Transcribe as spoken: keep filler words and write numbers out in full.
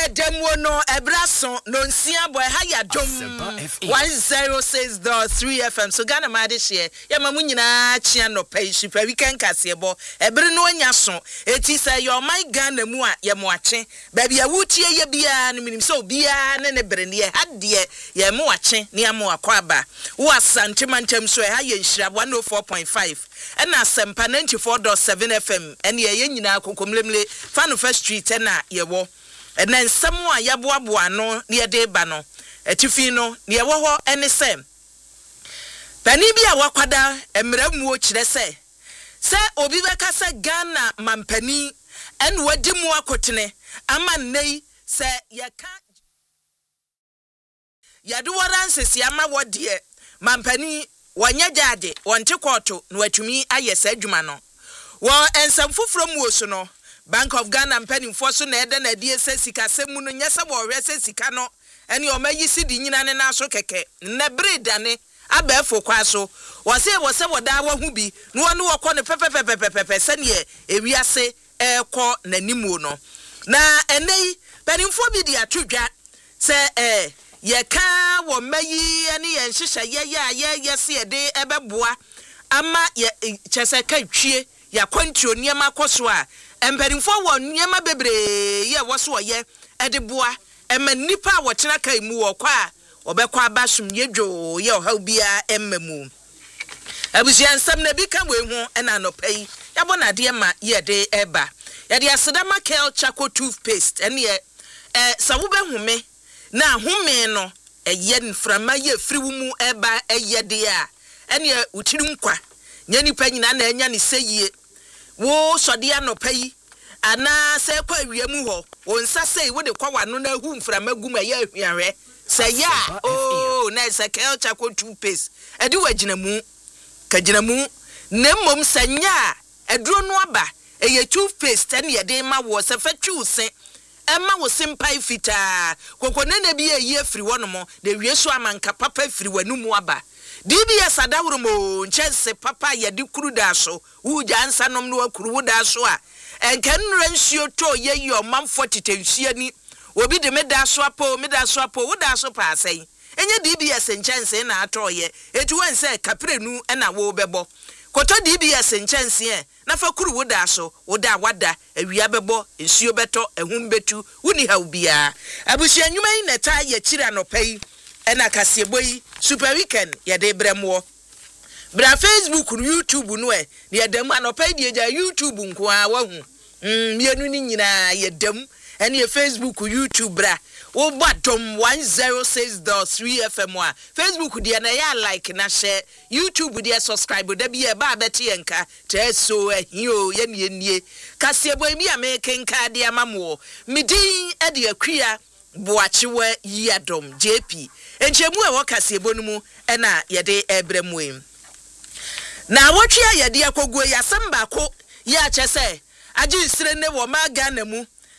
Demuo no Ebrason no Nsia boy haya dom one oh six point three F M. So Ghana ma de share. Ya mamu nyina chia no pay super weekend kasebo. Ebre no anya so. Eti say your my Ghana mu a ye mo ache. Baby a wutie ye bia no minim so bia ne ne bre ne ye hadde ye mo ache ne amo akwaba. Wo asante mantem so ha ye nhira one oh four point five. Ena sempa ninety-four point seven F M. Ene ye nyina kokomlemle Fanu First Street na ye wo. Ena nsamo a yaboaboa no ne ye de ba no. Etifi no ne ye wo ho ene sem. Pani bia wakwada emramuo kire se. Se obi beka se Ghana mampani en wadi mu akotene ama nei se yeka yadu waranse si ama wodie mampani wanya jade wonte koto no atumi ayesa adwuma no wo ensam foforo mu oso no Bank of Ghana mpanimfo so na ede na die se sika semu no nyesa bo hwe se sika no ene o mayi sidi nyina ne na so keke na bredane abefo kwa so wose wose woda wa hu bi no wonu wokọ ne pepepepepepe se ne ewiase ekọ nanimu no na enei panimfo bi dia twodwa se eh ye ka wo mayi ene ye nhihye ye ye ye se ede ebeboa ama ye chese ka twie ya kwantio niema koso a empanimfo wo niema bebre ye wo so ye edeboa ema nipa wo tena kai mu wo kwa obekwa abasum yedwo ye oha bia emmemu abusia nsam na bi ka we hu ena no pai yabona de ma ye de eba ye de asedama kel chako toothpaste ene ye eh sawo be hume na hume no eye nframa ye friwu mu eba eye de a ene ye utiri nkwa nya nipa nyina na enya ne seyie wo sode anopai ana se kwa wiemu ho wo nsa sei wo de kwa wano na hu nframa gum aye ahwiahwe say ya oh na se kel chako toothpaste edi waginamu kaginamu nemmom sanya eduro no aba eye toothpaste ne ye de ma wo se fatwu se emma wo simpai fita kokone na bi eyi afiri wono mo de wie so amanka papa afiri wanumu aba D B S adawro mo nchese papa ye di kuru da so wuja ansa nom no akuru da so a enkanura nsuo to ye yo manfo tetensuo ni obi de meda so apo meda so apo wo da so pa asai enye D B S nchense na atoye etu wense kaprenu na wo bebo koto D B S nchense e na fa kuru wo da so wo da wada awia bebo nsuo beto ehum betu wuni ha ubia abusia nwuma yi na ta ye kira no pai ena kaseboyi super weekend ye de bremwo bra Facebook YouTube no e ye dem anopai de ja YouTube nko a wa hu mm mienu ni nyina ye dem ene ye Facebook YouTube bra wo badom one oh six point three F M wa Facebook de na ya like na share YouTube de subscribe da bi e ba beti enka teso ehio ye nie nie kaseboyi mi amekenka de amamo midin e de akua boachiwe yadom J P enchemu e wakasiebo no mu ena yede ebremwe na wotwe yede akoguo yasamba ko ya chese agi sire ne wo ma Ghana mu